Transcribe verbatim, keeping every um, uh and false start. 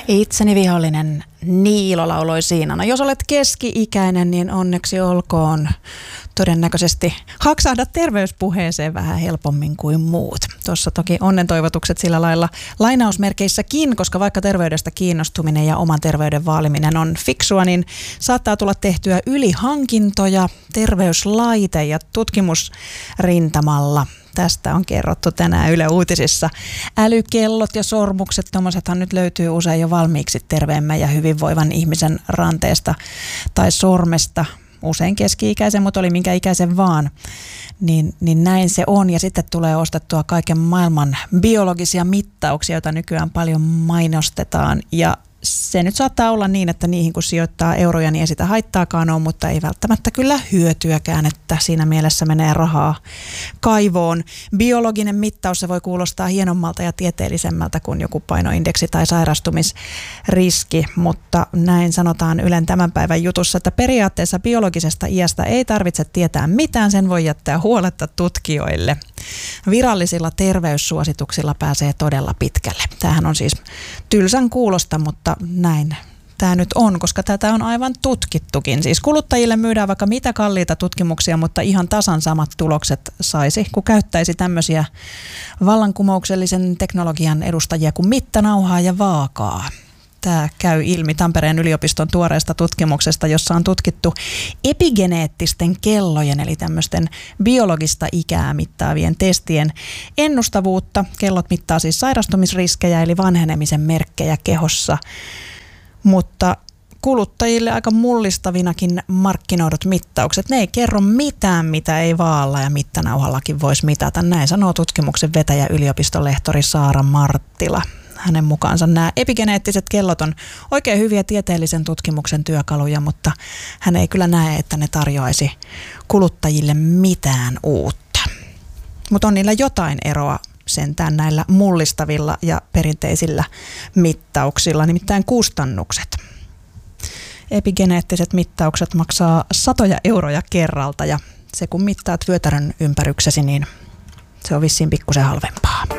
Itseni vihollinen Niilo lauloi siinä. No jos olet keski-ikäinen, niin onneksi olkoon. Todennäköisesti haksahdat terveyspuheeseen vähän helpommin kuin muut. Tuossa toki onnentoivotukset sillä lailla lainausmerkeissäkin, koska vaikka terveydestä kiinnostuminen ja oman terveyden vaaliminen on fiksua, niin saattaa tulla tehtyä ylihankintoja terveyslaite- ja tutkimusrintamalla. Tästä on kerrottu tänään Yle Uutisissa. Älykellot ja sormukset, tommosethan nyt löytyy usein jo valmiiksi terveemmän ja hyvinvoivan ihmisen ranteesta tai sormesta. Usein keski-ikäisen, mutta oli minkä ikäisen vaan. Niin, niin näin se on. Ja sitten tulee ostettua kaiken maailman biologisia mittauksia, joita nykyään paljon mainostetaan. Ja se nyt saattaa olla niin, että niihin kun sijoittaa euroja, niin ei sitä haittaakaan ole, mutta ei välttämättä kyllä hyötyäkään, että siinä mielessä menee rahaa kaivoon. Biologinen mittaus, se voi kuulostaa hienommalta ja tieteellisemmältä kuin joku painoindeksi tai sairastumisriski, mutta näin sanotaan Ylen tämän päivän jutussa, että periaatteessa biologisesta iästä ei tarvitse tietää mitään, sen voi jättää huoletta tutkijoille. Virallisilla terveyssuosituksilla pääsee todella pitkälle. Tämähän on siis tylsän kuulosta, mutta näin tämä nyt on, koska tätä on aivan tutkittukin. Siis kuluttajille myydään vaikka mitä kalliita tutkimuksia, mutta ihan tasan samat tulokset saisi, kun käyttäisi tämmöisiä vallankumouksellisen teknologian edustajia kuin mittanauhaa ja vaakaa. Tämä käy ilmi Tampereen yliopiston tuoreesta tutkimuksesta, jossa on tutkittu epigeneettisten kellojen, eli tämmöisten biologista ikää mittaavien testien ennustavuutta. Kellot mittaa siis sairastumisriskejä, eli vanhenemisen merkkejä kehossa, mutta kuluttajille aika mullistavinakin markkinoidut mittaukset, ne ei kerro mitään, mitä ei vaalla ja mittanauhallakin voisi mitata. Näin sanoo tutkimuksen vetäjä yliopiston lehtori Saara Marttila. Hänen mukaansa nämä epigeneettiset kellot on oikein hyviä tieteellisen tutkimuksen työkaluja, mutta hän ei kyllä näe, että ne tarjoaisi kuluttajille mitään uutta. Mutta on niillä jotain eroa sentään näillä mullistavilla ja perinteisillä mittauksilla, nimittäin kustannukset. Epigeneettiset mittaukset maksaa satoja euroja kerralta ja se kun mittaat vyötärön ympäryksesi, niin se on vissiin pikkusen halvempaa.